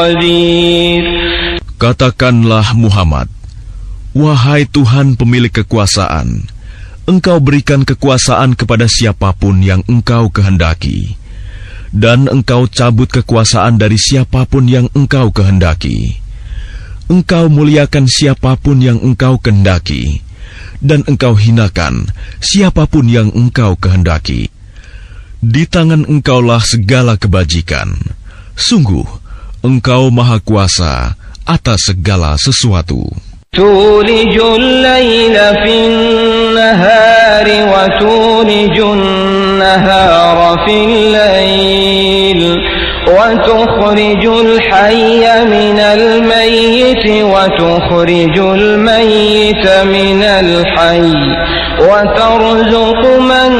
Katakanlah Muhammad, wahai Tuhan pemilik kekuasaan, Engkau berikan kekuasaan kepada siapapun yang Engkau kehendaki, dan Engkau cabut kekuasaan dari siapapun yang Engkau kehendaki. Engkau muliakan siapapun yang Engkau kehendaki, dan Engkau hinakan siapapun yang Engkau kehendaki. Di tangan Engkaulah segala kebajikan. Sungguh, Engkau Maha Kuasa atas segala sesuatu. Tulijul laila fin nahari wa tulijun nahara fil lail wa tukhrijul hayya minal mayyiti wa tukhrijul mayyita minal hayy wa tarzuqu man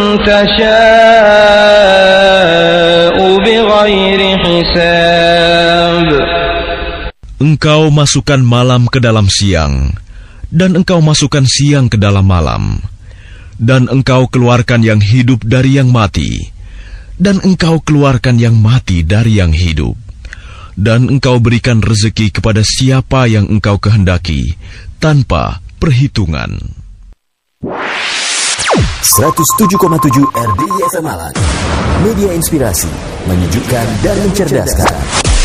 tasha'u bighairi hisab. Engkau masukkan malam ke dalam siang, dan Engkau masukkan siang ke dalam malam, dan Engkau keluarkan yang hidup dari yang mati, dan Engkau keluarkan yang mati dari yang hidup, dan Engkau berikan rezeki kepada siapa yang Engkau kehendaki, tanpa perhitungan. 107,7 RDI FM Malang, media inspirasi, menyejukkan dan mencerdaskan.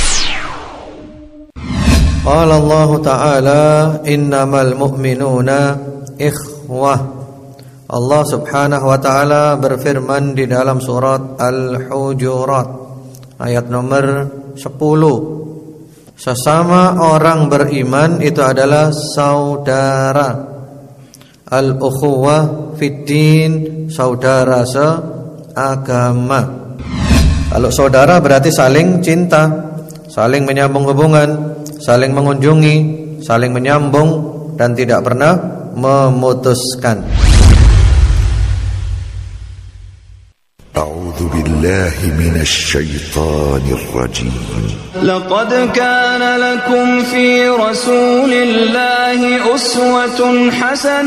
Qala Allah Ta'ala, innamal mu'minuna ikhwah. Allah Subhanahu wa Ta'ala berfirman di dalam surat Al-Hujurat ayat nomor 10, sesama orang beriman itu adalah saudara. Al-ukhuwah fiddin, saudara seagama. Kalau saudara berarti saling cinta, saling menyambung hubungan, saling mengunjungi, saling menyambung, dan tidak pernah memutuskan. A'udzu billahi minasy syaithanir rajim. Laqad kana lakum fi Rasulillahi uswatun hasanah